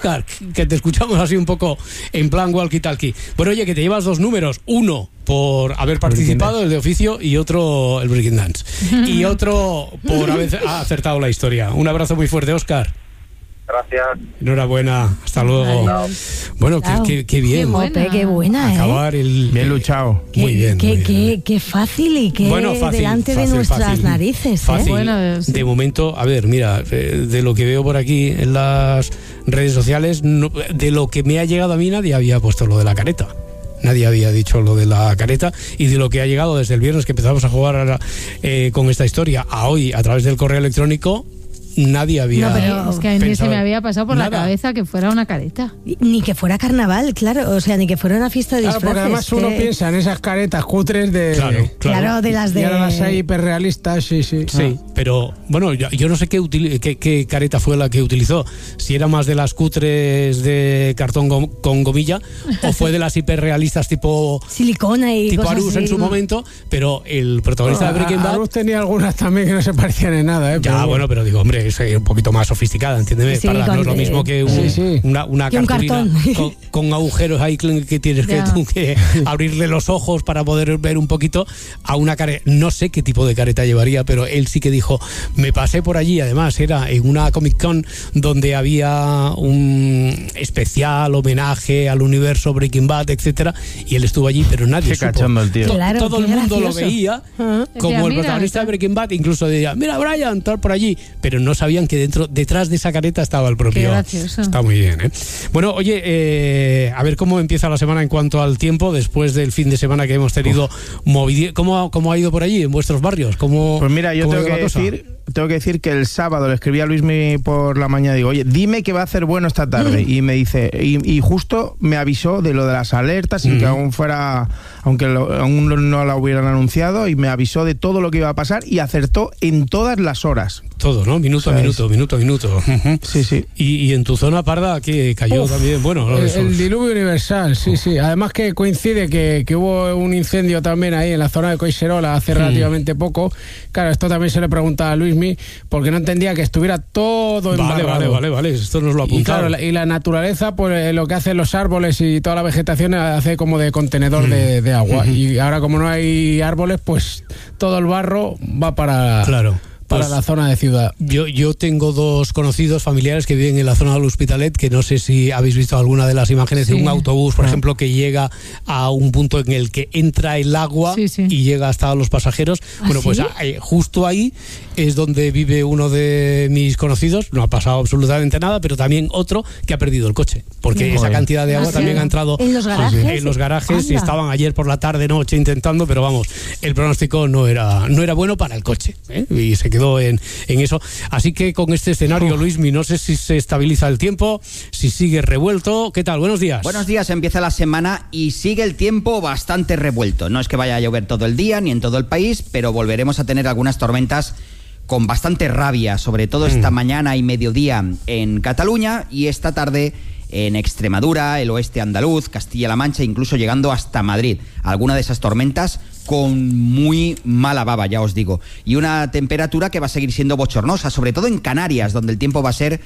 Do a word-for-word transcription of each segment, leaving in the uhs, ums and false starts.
Oscar, que te escuchamos así un poco en plan walkie-talkie. Bueno, oye, que te llevas dos números. Uno por haber participado, el de oficio, y otro, el Breaking Dance. Y otro por haber acertado la historia. Un abrazo muy fuerte, Oscar. Gracias. Enhorabuena, hasta luego. Adiós. Bueno, Claro. qué, qué, qué bien. Qué buena, qué buena, ¿eh? Acabar el... Bien luchado. Qué, Muy bien, qué, muy bien. Qué, qué fácil y qué Bueno, fácil, delante fácil, de nuestras fácil. narices, ¿eh? Fácil. Bueno, sí. De momento, a ver, mira, eh, de lo que veo por aquí en las redes sociales, no, de lo que me ha llegado a mí, nadie había puesto lo de la careta. Nadie había dicho lo de la careta, y de lo que ha llegado desde el viernes que empezamos a jugar a la, eh, con esta historia a hoy a través del correo electrónico, nadie había No, pero es que a mí pensado se me había pasado por nada. la cabeza que fuera una careta. Ni que fuera carnaval, claro, o sea, ni que fuera una fiesta de Claro, disfraces. porque además uno que- piensa en esas caretas cutres de... Claro, claro. Claro, de las de... Y ahora las hay hiperrealistas, sí, sí. Sí, pero bueno, yo, yo no sé qué, util- qué, qué careta fue la que utilizó. Si era más de las cutres de cartón gom- con gomilla o fue de las hiperrealistas tipo, Silicona y tipo cosas Arús así. en su momento, pero el protagonista de Breaking Bad... Arús tenía algunas también que no se parecían en nada, ¿eh? Ya, Pero bueno, pero digo, hombre, es eh, un poquito más sofisticada, entiéndeme, Sí, Parda, con- no es lo mismo que un- Sí, sí. una, una Que un cartulina cartón. con, con agujeros ahí que que tienes que, Ya. tú, que abrirle los ojos para poder ver un poquito a una careta. No sé qué tipo de careta llevaría, pero él sí que dijo, me pasé por allí, además era en una Comic Con donde había un especial homenaje al universo Breaking Bad, etcétera, y él estuvo allí, pero nadie Qué supo. cachondo el tío. To- Claro, todo qué el mundo gracioso. lo veía Ah. como Decía, el mira, protagonista de está- Breaking Bad, incluso decía, mira Brian, tal por allí, pero no sabían que dentro, detrás de esa careta estaba el propio. Qué gracioso. Está muy bien, ¿eh? Bueno, oye, eh, a ver cómo empieza la semana en cuanto al tiempo, después del fin de semana que hemos tenido movidi- ¿Cómo, ¿Cómo ha ido por allí, en vuestros barrios? ¿Cómo, Pues mira, yo cómo tengo ha ido que la cosa? decir, tengo que decir que el sábado le escribí a Luismi por la mañana, digo, oye, dime que va a hacer bueno esta tarde, y me dice, y, y justo me avisó de lo de las alertas, sin Mm. que aún fuera, aunque lo- aún no- no la hubieran anunciado, y me avisó de todo lo que iba a pasar y acertó en todas las horas. Todo, ¿no? Minuto a ¿Sabes? minuto, minuto a minuto. Ujú. Sí, sí. Y, y en tu zona, Parda, que cayó Uf, también, bueno, El, esos- el diluvio universal, sí, sí. Además que coincide que, que hubo un incendio también ahí en la zona de Coixerola hace relativamente poco. Claro, esto también se le pregunta a Luismi, porque no entendía que estuviera todo Vale, embarrado. vale, vale, vale, esto nos lo Y apuntamos. claro, la, y la naturaleza, pues eh, lo que hacen los árboles y toda la vegetación hace como de contenedor de, de agua. Y ahora como no hay árboles, pues todo el barro va para, Claro. para Pues la zona de ciudad. Yo, yo tengo dos conocidos familiares que viven en la zona del Hospitalet, que no sé si habéis visto alguna de las imágenes Sí. de un autobús, por ejemplo, que llega a un punto en el que entra el agua Sí, sí. y llega hasta los pasajeros. ¿Ah, Bueno, pues sí? eh, justo ahí es donde vive uno de mis conocidos. No ha pasado absolutamente nada, pero también otro que ha perdido el coche, porque Joder. esa cantidad de agua Ah, sí. también ha entrado ¿En los garajes? en los garajes y Anda. estaban ayer por la tarde, noche intentando, pero vamos, el pronóstico no era no era bueno para el coche, ¿eh? Y se quedó en, en eso. Así que con este escenario, Luismi, no sé si se estabiliza el tiempo, si sigue revuelto. ¿Qué tal? Buenos días. Buenos días, empieza la semana y sigue el tiempo bastante revuelto. No es que vaya a llover todo el día ni en todo el país, pero volveremos a tener algunas tormentas con bastante rabia, sobre todo esta Mm. mañana y mediodía en Cataluña y esta tarde en Extremadura, el oeste andaluz, Castilla-La Mancha, incluso llegando hasta Madrid. Alguna de esas tormentas con muy mala baba, ya os digo. Y una temperatura que va a seguir siendo bochornosa, sobre todo en Canarias, donde el tiempo va a ser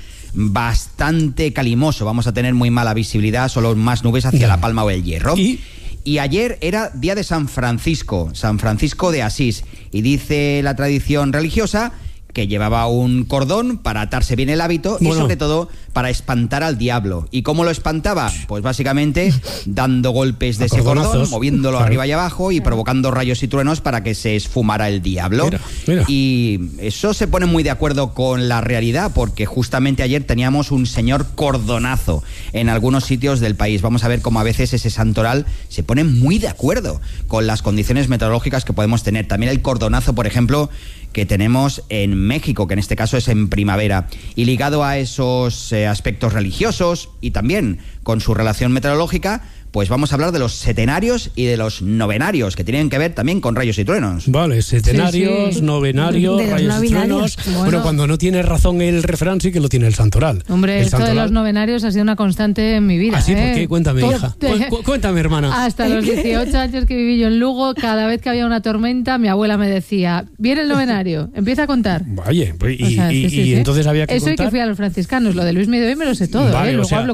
bastante calimoso. Vamos a tener muy mala visibilidad, solo más nubes hacia Ya. La Palma o el Hierro. Y Y ayer era día de San Francisco, San Francisco de Asís, y dice la tradición religiosa que llevaba un cordón para atarse bien el hábito y Bueno. sobre todo para espantar al diablo. ¿Y cómo lo espantaba? Pues básicamente dando golpes de A ese cordón, cordonazos. moviéndolo Claro. arriba y abajo y provocando rayos y truenos para que se esfumara el diablo. Mira, mira. Y eso se pone muy de acuerdo con la realidad, porque justamente ayer teníamos un señor cordonazo en algunos sitios del país. Vamos a ver cómo a veces ese santoral se pone muy de acuerdo con las condiciones meteorológicas que podemos tener. También el cordonazo, por ejemplo, que tenemos en México, que en este caso es en primavera. Y ligado a esos eh, aspectos religiosos y también con su relación meteorológica, pues vamos a hablar de los setenarios y de los novenarios, que tienen que ver también con rayos y truenos. Vale, setenarios, Sí, sí. novenarios, De los rayos y novenarios. truenos. Bueno, Bueno. cuando no tiene razón el refrán, sí que lo tiene el santoral. Hombre, el esto de los novenarios ha sido una constante en mi vida. ¿Ah, sí? ¿eh? ¿Por qué? Cuéntame, Todo- hija. Cu- cu- cuéntame, hermana. Hasta los dieciocho años que viví yo en Lugo, cada vez que había una tormenta, mi abuela me decía, viene el novenario, empieza a contar. Vaya, pues, y, O sea, y- sí, sí, y sí. entonces había que Eso y contar. que fui a los franciscanos, lo de Luis Mide hoy me lo sé todo, Vale, ¿eh? o Luego sea, hablo